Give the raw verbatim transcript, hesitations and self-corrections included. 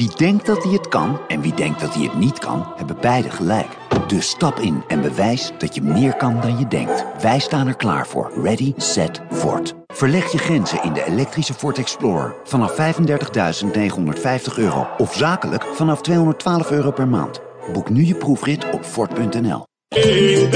Wie denkt dat hij het kan en wie denkt dat hij het niet kan, hebben beide gelijk. Dus stap in en bewijs dat je meer kan dan je denkt. Wij staan er klaar voor. Ready, set, Ford. Verleg je grenzen in de elektrische Ford Explorer. Vanaf vijfendertigduizend negenhonderdvijftig euro. Of zakelijk vanaf tweehonderdtwaalf euro per maand. Boek nu je proefrit op Ford punt n l.